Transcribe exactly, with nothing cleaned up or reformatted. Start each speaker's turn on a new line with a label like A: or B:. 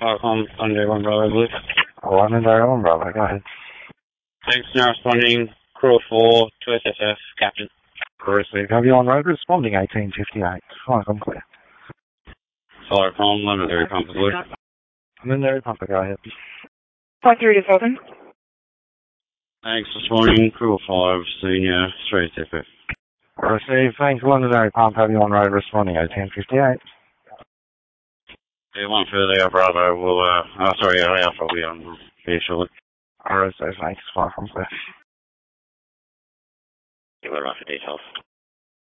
A: Falcon, Sunday one Bravo Blue.
B: One and one Bravo, go ahead.
A: Thanks, now responding, Crew four to S S F, Captain.
B: Receive, have you on road responding eighteen fifty-eight. Falcon clear.
A: Falcon, Londonderry Pumper Blue.
B: Londonderry Pumper, go ahead.
C: Point three to Falcon.
A: Thanks, responding, Crew five, Senior, three S F F.
B: Receive, thanks, Londonderry Pump, have you on road responding eighteen fifty-eight.
A: Yeah, one further, Bravo will, uh, oh, sorry, Alpha will be on here shortly.
B: Receive, thanks, Falcon clear.
A: Yeah, we're right for details.